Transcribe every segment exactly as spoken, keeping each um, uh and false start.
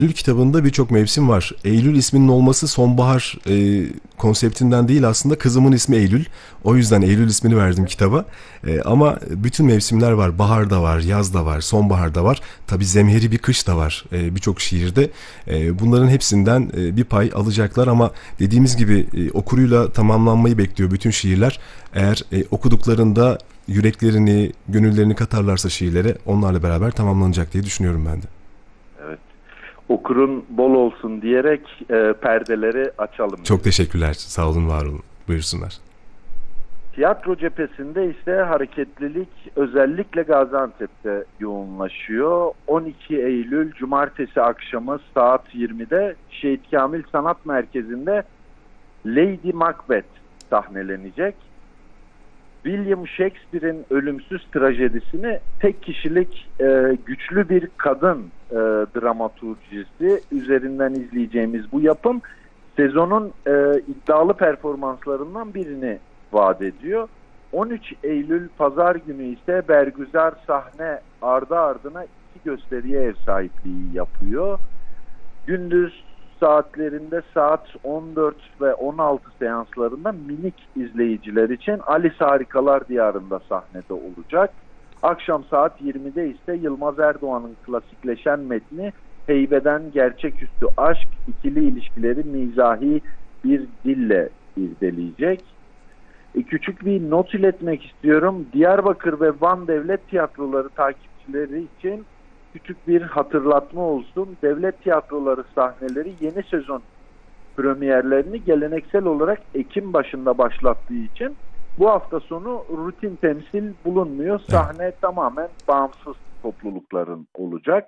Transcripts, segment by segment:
Eylül kitabında birçok mevsim var. Eylül isminin olması sonbahar e, konseptinden değil, aslında kızımın ismi Eylül. O yüzden Eylül ismini verdim kitaba. E, ama bütün mevsimler var. Bahar da var, yaz da var, sonbahar da var. Tabii zemheri bir kış da var e, birçok şiirde. E, bunların hepsinden e, bir pay alacaklar ama dediğimiz gibi e, okuruyla tamamlanmayı bekliyor bütün şiirler. Eğer e, okuduklarında yüreklerini, gönüllerini katarlarsa şiirlere, onlarla beraber tamamlanacak diye düşünüyorum ben de. Evet. Okurun bol olsun diyerek e, perdeleri açalım. Çok teşekkürler. Sağ olun, var olun. Buyursunlar. Tiyatro cephesinde ise hareketlilik özellikle Gaziantep'te yoğunlaşıyor. on iki Eylül Cumartesi akşamı saat yirmide Şehit Kamil Sanat Merkezi'nde Lady Macbeth sahnelenecek. William Shakespeare'in ölümsüz trajedisini tek kişilik e, güçlü bir kadın e, dramaturjisi üzerinden izleyeceğimiz bu yapım sezonun e, iddialı performanslarından birini vaat ediyor. on üç Eylül Pazar günü ise Bergüzar sahne ardı ardına iki gösteriye ev sahipliği yapıyor. Gündüz saatlerinde saat on dört ve on altı seanslarında minik izleyiciler için Alice Harikalar Diyarı'nda sahnede olacak. Akşam saat yirmide ise Yılmaz Erdoğan'ın klasikleşen metni Heybeden Gerçeküstü Aşk ikili ilişkileri mizahi bir dille irdeleyecek. E, küçük bir not iletmek istiyorum. Diyarbakır ve Van Devlet Tiyatroları takipçileri için küçük bir hatırlatma olsun. Devlet tiyatroları sahneleri yeni sezon premierlerini geleneksel olarak Ekim başında başlattığı için bu hafta sonu rutin temsil bulunmuyor. Sahne evet. Tamamen bağımsız toplulukların olacak.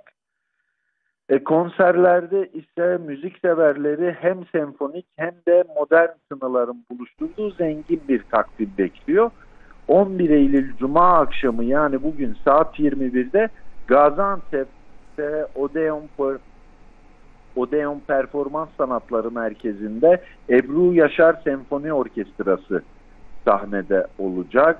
E, konserlerde ise müzik severleri hem senfonik hem de modern tınıların buluşturduğu zengin bir takvim bekliyor. on bir Eylül Cuma akşamı, yani bugün saat yirmi birde Gaziantep'te Odeon, Odeon Performans Sanatları Merkezi'nde Ebru Yaşar Senfoni Orkestrası sahnede olacak.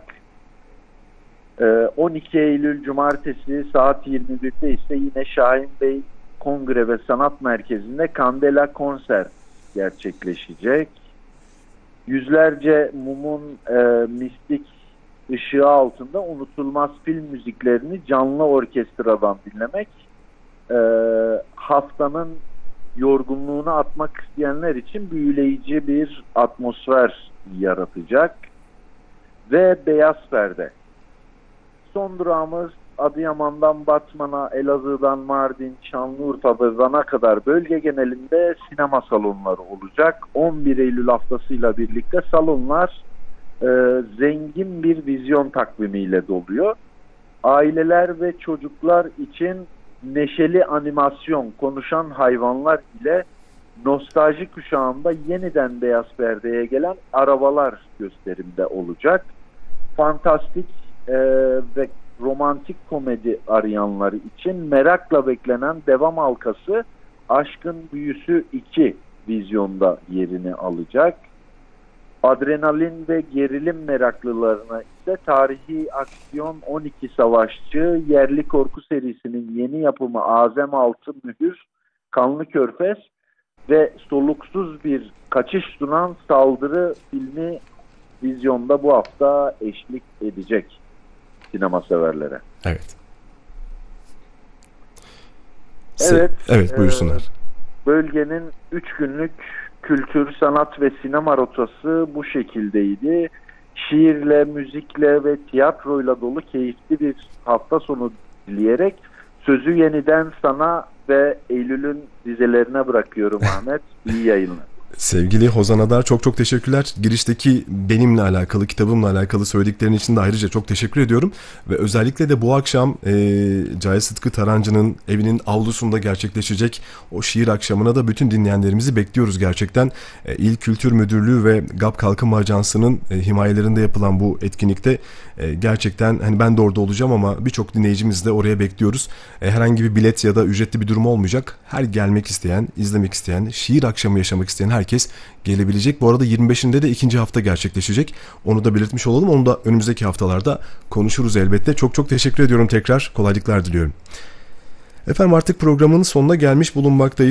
on iki Eylül Cumartesi saat yirmi birde ise yine Şahin Bey Kongre ve Sanat Merkezi'nde Kandela konser gerçekleşecek. Yüzlerce mumun e, mistik ışığı altında unutulmaz film müziklerini canlı orkestradan dinlemek e, haftanın yorgunluğunu atmak isteyenler için büyüleyici bir atmosfer yaratacak. Ve Beyaz Perde. Son durağımız Adıyaman'dan Batman'a, Elazığ'dan Mardin, Şanlıurfa ve Van'a kadar bölge genelinde sinema salonları olacak. on bir Eylül haftasıyla birlikte salonlar e, zengin bir vizyon takvimiyle doluyor. Aileler ve çocuklar için neşeli animasyon, konuşan hayvanlar ile nostalji kuşağında yeniden beyaz perdeye gelen arabalar gösterimde olacak. Fantastik e, ve romantik komedi arayanları için merakla beklenen devam halkası Aşkın Büyüsü iki vizyonda yerini alacak. Adrenalin ve gerilim meraklılarına ise tarihi aksiyon on iki Savaşçı, yerli korku serisinin yeni yapımı Azem Altı Mühür, Kanlı Körfez ve soluksuz bir kaçış sunan Saldırı filmi vizyonda bu hafta eşlik edecek sinema severlere. Evet. Evet. Evet, buyursunlar. E, bölgenin üç günlük kültür, sanat ve sinema rotası bu şekildeydi. Şiirle, müzikle ve tiyatroyla dolu keyifli bir hafta sonu dileyerek sözü yeniden sana ve Eylül'ün dizelerine bırakıyorum Ahmet. İyi yayınlar. Sevgili Hozan Adar, çok çok teşekkürler. Girişteki benimle alakalı, kitabımla alakalı söylediklerin için de ayrıca çok teşekkür ediyorum. Ve özellikle de bu akşam e, Cahit Sıtkı Tarancı'nın evinin avlusunda gerçekleşecek o şiir akşamına da bütün dinleyenlerimizi bekliyoruz gerçekten. E, İl Kültür Müdürlüğü ve G A P Kalkınma Ajansı'nın e, himayelerinde yapılan bu etkinlikte e, gerçekten hani ben de orada olacağım ama birçok dinleyicimiz de oraya bekliyoruz. E, herhangi bir bilet ya da ücretli bir durum olmayacak. Her gelmek isteyen, izlemek isteyen, şiir akşamı yaşamak isteyen her herkes gelebilecek. Bu arada yirmi beşinde de ikinci hafta gerçekleşecek. Onu da belirtmiş olalım. Onu da önümüzdeki haftalarda konuşuruz elbette. Çok çok teşekkür ediyorum tekrar. Kolaylıklar diliyorum. Efendim artık programın sonuna gelmiş bulunmaktayız.